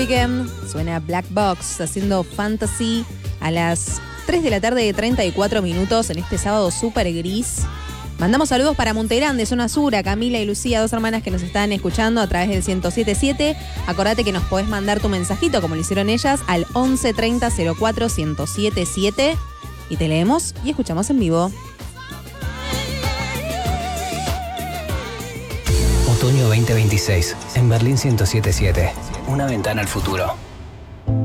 Weekend, suena Black Box haciendo Fantasy a las 3 de la tarde de 34 minutos en este sábado súper gris. Mandamos saludos para Montegrande, zona sur, a Camila y Lucía, dos hermanas que nos están escuchando a través del 107.7. Acordate que nos podés mandar tu mensajito, como lo hicieron ellas, al 11 30 04 1077 y te leemos y escuchamos en vivo. Otoño 2026, en Berlín 107.7. Una ventana al futuro.